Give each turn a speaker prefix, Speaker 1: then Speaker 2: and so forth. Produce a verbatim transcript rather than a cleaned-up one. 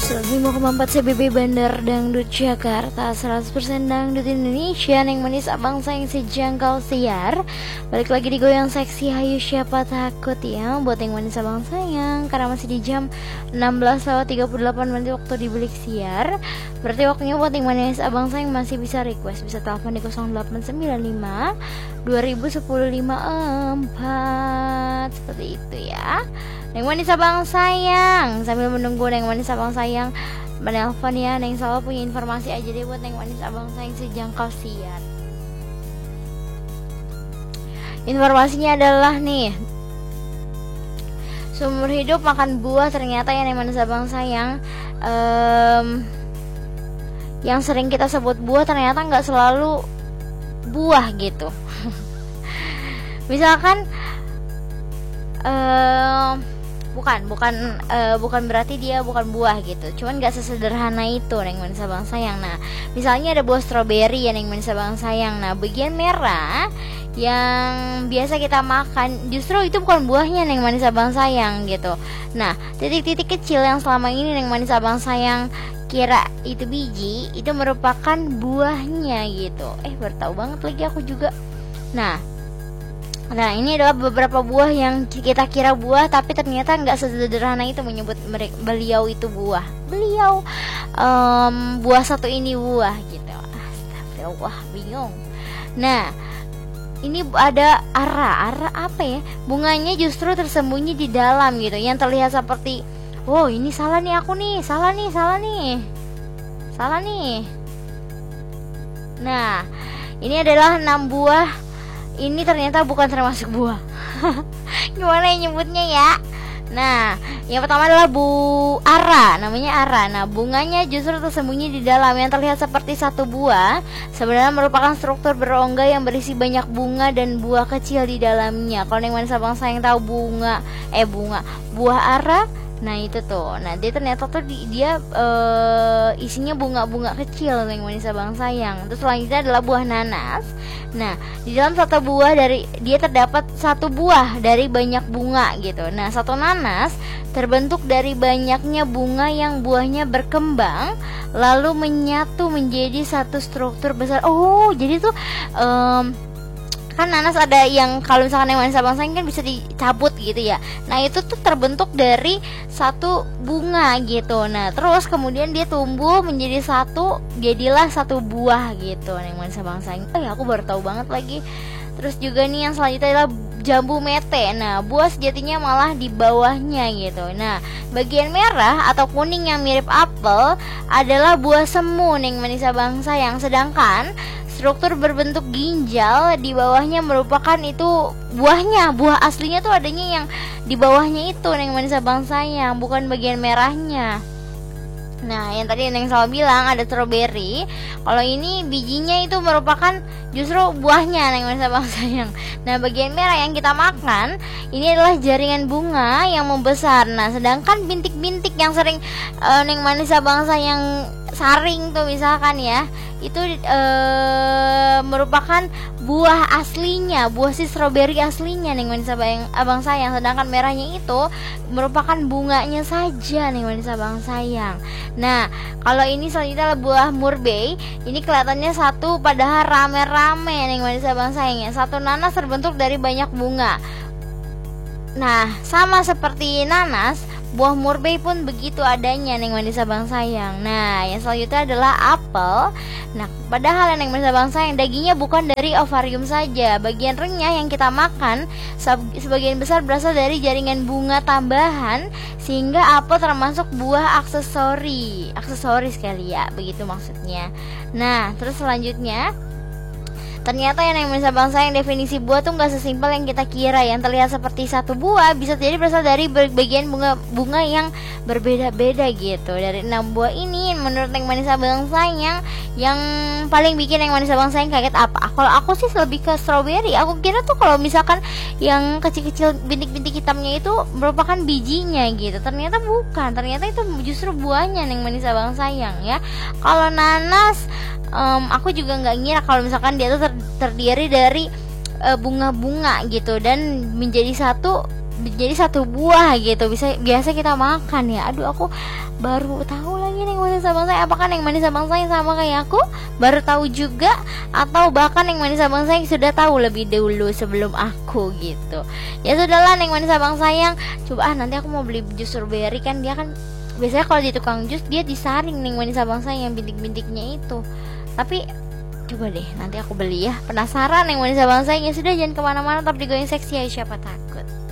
Speaker 1: seratus lima koma empat C B B Bandar Dangdut Jakarta, seratus persen dangdut Indonesia. Neng manis abang sayang sejangkau siar. Balik lagi di goyang seksi, hayu siapa takut ya. Buat yang manis abang sayang, karena masih di jam enam belas lewat tiga puluh delapan menit waktu di Belik Siar. Berarti waktunya buat yang manis abang sayang masih bisa request, bisa telepon di nol delapan sembilan lima dua nol satu nol lima empat. Seperti itu ya. Neng manis abang sayang, sambil menunggu Neng manis abang sayang menelpon ya, Neng selalu punya informasi aja deh buat Neng manis abang sayang sejangkau siar. Informasinya adalah nih, seumur hidup makan buah ternyata ya Neng manis abang sayang, um, yang sering kita sebut buah ternyata nggak selalu buah gitu. Misalkan um, bukan bukan uh, bukan berarti dia bukan buah gitu, cuman gak sesederhana itu Neng manis abang sayang. Nah misalnya ada buah stroberi ya Neng manis abang sayang, nah bagian merah yang biasa kita makan justru itu bukan buahnya Neng manis abang sayang gitu. Nah titik-titik kecil yang selama ini Neng manis abang sayang kira itu biji, itu merupakan buahnya gitu. Eh baru tahu banget lagi aku juga. Nah Nah ini adalah beberapa buah yang kita kira buah, tapi ternyata nggak sesederhana itu menyebut mereka, beliau itu buah. Beliau um, buah satu ini buah gitu. Astagfirullah, bingung. Nah ini ada ara, ara apa ya? Bunganya justru tersembunyi di dalam gitu, yang terlihat seperti, wow ini salah nih aku nih, salah nih, salah nih, salah nih. Nah ini adalah enam buah. Ini ternyata bukan termasuk buah. Gimana yang nyebutnya ya? Nah, yang pertama adalah bu ara, namanya ara. Nah, bunganya justru tersembunyi di dalam, yang terlihat seperti satu buah, sebenarnya merupakan struktur berongga yang berisi banyak bunga dan buah kecil di dalamnya. Kalau yang manis abang sayang tahu bunga, eh bunga, buah ara. Nah itu tuh, nah dia ternyata tuh dia uh, isinya bunga-bunga kecil yang manis abang sayang. Terus selanjutnya adalah buah nanas. Nah di dalam satu buah dari dia terdapat satu buah dari banyak bunga gitu. Nah satu nanas terbentuk dari banyaknya bunga yang buahnya berkembang lalu menyatu menjadi satu struktur besar. Oh jadi tuh um, kan nanas ada yang kalau misalkan yang manis abang sayang kan bisa dicabut gitu ya. Nah itu tuh terbentuk dari satu bunga gitu. Nah terus kemudian dia tumbuh menjadi satu, jadilah satu buah gitu yang manis abang sayang. Oh ya aku baru tahu banget lagi. Terus juga nih yang selanjutnya adalah jambu mete. Nah buah sejatinya malah di bawahnya gitu. Nah bagian merah atau kuning yang mirip apel adalah buah semu yang manis abang sayang. Sedangkan struktur berbentuk ginjal di bawahnya merupakan itu buahnya. Buah aslinya tuh adanya yang di bawahnya itu yang manis abang sayang, bukan bagian merahnya. Nah yang tadi yang salah bilang ada stroberi. Kalau ini bijinya itu merupakan justru buahnya yang manis abang sayang. Nah bagian merah yang kita makan ini adalah jaringan bunga yang membesar. Nah sedangkan bintik-bintik yang sering uh, yang manis abang sayang saring tuh misalkan ya, itu e, merupakan buah aslinya, buah si stroberi aslinya nih manis abang, abang sayang. Sedangkan merahnya itu merupakan bunganya saja nih manis abang sayang. Nah kalau ini selanjutnya adalah buah murbei. Ini kelihatannya satu padahal rame-rame nih manis abang sayang ya. Satu nanas terbentuk dari banyak bunga. Nah sama seperti nanas, buah murbei pun begitu adanya neng manis abang sayang. Nah yang selanjutnya adalah apel. Nah padahal neng manis abang sayang dagingnya bukan dari ovarium saja. Bagian renyah yang kita makan sebagian besar berasal dari jaringan bunga tambahan, sehingga apel termasuk buah aksesori. Aksesori sekali ya, begitu maksudnya. Nah terus selanjutnya, ternyata yang manis abang sayang definisi buah tuh nggak sesimpel yang kita kira. Yang terlihat seperti satu buah bisa jadi berasal dari bagian bunga-bunga yang berbeda-beda gitu. Dari enam buah ini menurut yang manis abang sayang, yang paling bikin yang manis abang sayang kaget apa? Kalau aku sih lebih ke stroberi. Aku kira tuh kalau misalkan yang kecil-kecil bintik-bintik hitamnya itu merupakan bijinya gitu. Ternyata bukan. Ternyata itu justru buahnya yang manis abang sayang ya. Kalau nanas, Um, aku juga nggak ngira kalau misalkan dia tuh ter- terdiri dari uh, bunga-bunga gitu dan menjadi satu jadi satu buah gitu, bisa biasa kita makan ya. Aduh, aku baru tahu lagi Neng Manisa Bangsai. Apakah Neng Manisa Bangsai sama kayak aku baru tahu juga, atau bahkan Neng Manisa Bangsai sudah tahu lebih dulu sebelum aku gitu. Ya sudahlah Neng Manisa Bangsai, yang coba ah nanti aku mau beli jus strawberry, kan dia kan biasanya kalau di tukang jus dia disaring Neng Manisa Bangsai yang bintik-bintiknya itu. Tapi coba deh nanti aku beli ya, penasaran Neng Manisa Bangsai. Ya sudah, jangan kemana-mana, tetap di Going Seksi ya, siapa takut.